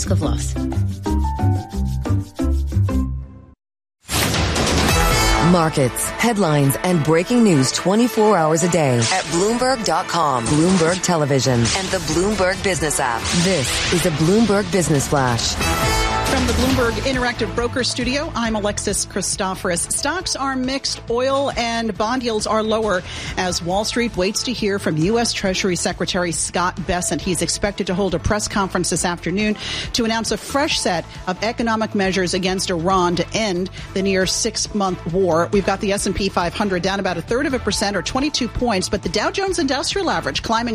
risk of loss. Markets, headlines, and breaking news 24 hours a day at Bloomberg.com, Bloomberg Television, and the Bloomberg Business app. This is a Bloomberg Business Flash. From the Bloomberg Interactive Broker Studio, I'm Alexis Christoforous. Stocks are mixed. Oil and bond yields are lower as Wall Street waits to hear from U.S. Treasury Secretary Scott Bessent. He's expected to hold a press conference this afternoon to announce a fresh set of economic measures against Iran to end the near 6-month war. We've got the S&P 500 down about 1/3% or 22 points, but the Dow Jones Industrial Average climbing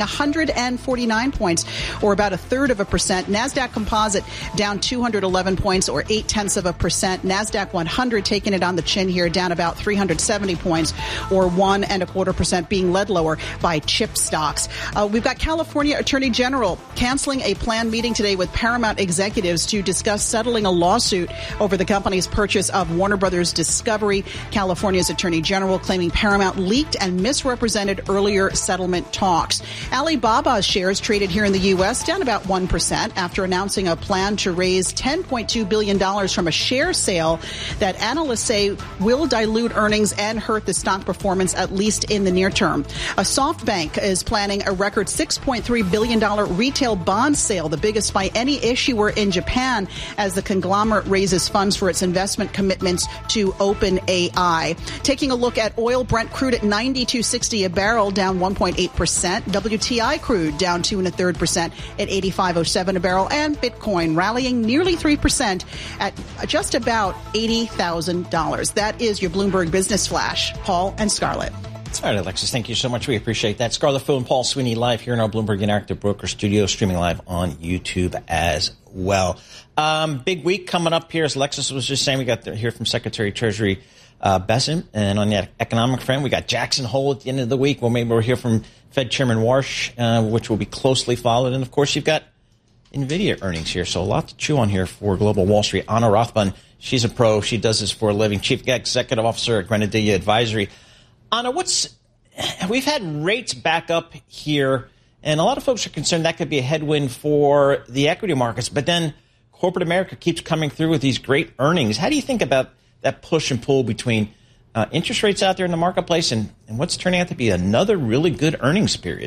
149 points or about 1/3%. NASDAQ Composite down 211 points or 0.8%. NASDAQ 100 taking it on the chin here, down about 370 points or 1.25%, being led lower by chip stocks. We've got California Attorney General canceling a planned meeting today with Paramount executives to discuss settling a lawsuit over the company's purchase of Warner Brothers Discovery. California's Attorney General claiming Paramount leaked and misrepresented earlier settlement talks. Alibaba's shares traded here in the U.S. down about 1% after announcing a plan to raise $10.2 billion from a share sale that analysts say will dilute earnings and hurt the stock performance, at least in the near term. A SoftBank is planning a record $6.3 billion retail bond sale, the biggest by any issuer in Japan, as the conglomerate raises funds for its investment commitments to OpenAI. Taking a look at oil, Brent crude at $92.60 a barrel, down 1.8%. WTI crude down 2.3% at $85.07 a barrel, and Bitcoin rallying nearly 3% at just about $80,000. That is your Bloomberg Business Flash. Paul and Scarlett. All right, Alexis, thank you so much. We appreciate that. Scarlett Fu and Paul Sweeney live here in our Bloomberg Interactive Broker Studio, streaming live on YouTube as well. Big week coming up here, as Alexis was just saying. We got to hear from Secretary of Treasury Bessent, and on the economic front, we got Jackson Hole at the end of the week. Well, maybe we'll hear from Fed Chairman Warsh, which will be closely followed. And, of course, you've got NVIDIA earnings here, so a lot to chew on here for Global Wall Street. Anna Rothman, she's a pro. She does this for a living. Chief Executive Officer at Grenadilla Advisory. Anna, we've had rates back up here, and a lot of folks are concerned that could be a headwind for the equity markets, but then corporate America keeps coming through with these great earnings. How do you think about that push and pull between interest rates out there in the marketplace and what's turning out to be another really good earnings period?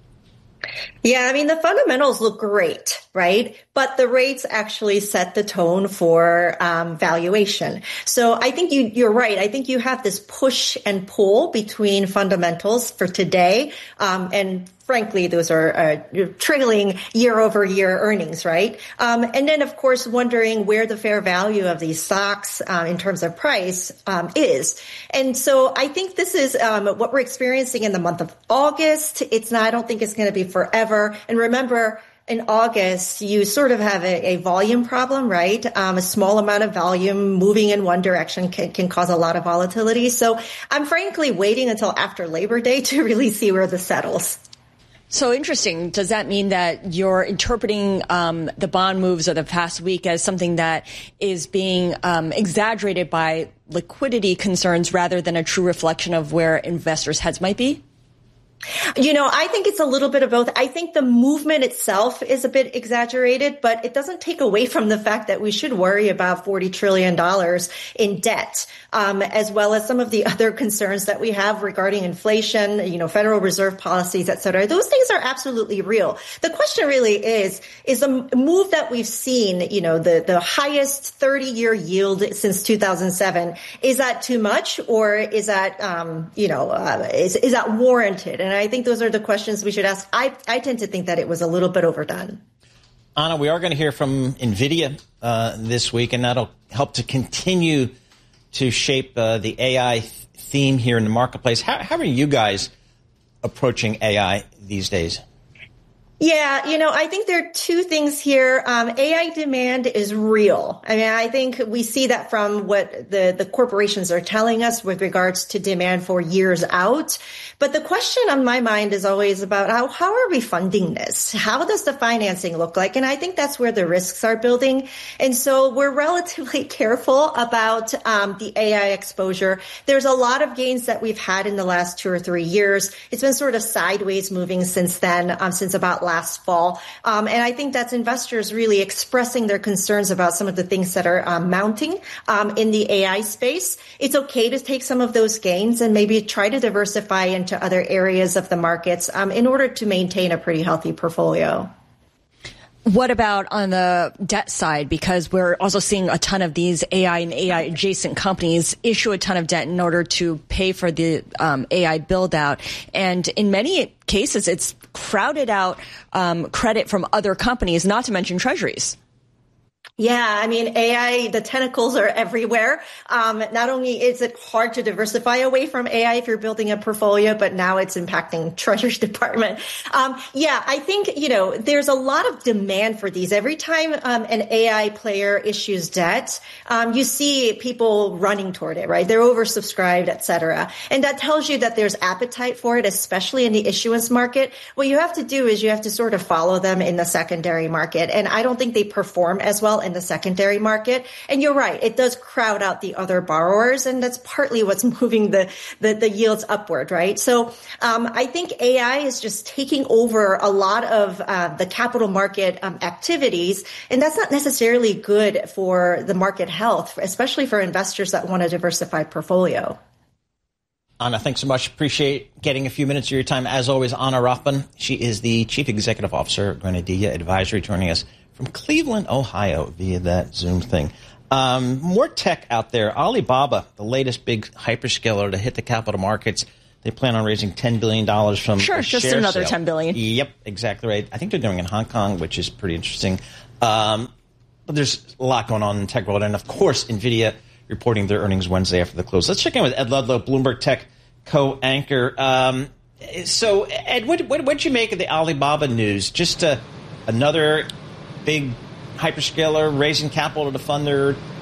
Yeah, I mean, the fundamentals look great, right? But the rates actually set the tone for valuation. So I think you're right. I think you have this push and pull between fundamentals for today. And frankly, those are trailing year over year earnings, right? And then, of course, wondering where the fair value of these stocks in terms of price is. And so I think this is what we're experiencing in the month of August. I don't think it's going to be forever. And remember, in August, you sort of have a volume problem, right? A small amount of volume moving in one direction can cause a lot of volatility. So I'm frankly waiting until after Labor Day to really see where this settles. So interesting. Does that mean that you're interpreting the bond moves of the past week as something that is being exaggerated by liquidity concerns rather than a true reflection of where investors' heads might be? You know, I think it's a little bit of both. I think the movement itself is a bit exaggerated, but it doesn't take away from the fact that we should worry about $40 trillion in debt, as well as some of the other concerns that we have regarding inflation, Federal Reserve policies, et cetera. Those things are absolutely real. The question really is the move that we've seen, the highest 30-year yield since 2007, is that too much, or is that, is that warranted? And I think those are the questions we should ask. I tend to think that it was a little bit overdone. Anna, we are going to hear from NVIDIA this week, and that'll help to continue to shape the AI theme here in the marketplace. How are you guys approaching AI these days? Yeah, I think there are two things here. AI demand is real. I mean, I think we see that from what the corporations are telling us with regards to demand for years out. But the question on my mind is always about how are we funding this? How does the financing look like? And I think that's where the risks are building. And so we're relatively careful about the AI exposure. There's a lot of gains that we've had in the last 2 or 3 years. It's been sort of sideways moving since then, since about last fall. And I think that's investors really expressing their concerns about some of the things that are mounting in the AI space. It's okay to take some of those gains and maybe try to diversify into other areas of the markets in order to maintain a pretty healthy portfolio. What about on the debt side? Because we're also seeing a ton of these AI and AI adjacent companies issue a ton of debt in order to pay for the AI build out. And in many cases, it's crowded out credit from other companies, not to mention treasuries. Yeah, I mean, AI, the tentacles are everywhere. Not only is it hard to diversify away from AI if you're building a portfolio, but now it's impacting Treasury Department. Yeah, I think, there's a lot of demand for these. Every time an AI player issues debt, you see people running toward it, right? They're oversubscribed, et cetera. And that tells you that there's appetite for it, especially in the issuance market. What you have to do is you have to sort of follow them in the secondary market. And I don't think they perform as well in the secondary market. And you're right, it does crowd out the other borrowers, and that's partly what's moving the yields upward, right? So I think AI is just taking over a lot of the capital market activities, and that's not necessarily good for the market health, especially for investors that want a diversified portfolio. Anna, thanks so much. Appreciate getting a few minutes of your time. As always, Anna Rothman. She is the Chief Executive Officer of Grenadilla Advisory, joining us from Cleveland, Ohio, via that Zoom thing. More tech out there. Alibaba, the latest big hyperscaler to hit the capital markets. They plan on raising $10 billion from Sure, just another $10 billion. Yep, exactly right. I think they're doing it in Hong Kong, which is pretty interesting. But there's a lot going on in the tech world. And, of course, NVIDIA reporting their earnings Wednesday after the close. Let's check in with Ed Ludlow, Bloomberg Tech co-anchor. So, Ed, what'd you make of the Alibaba news? Just another big hyperscaler raising capital to fund their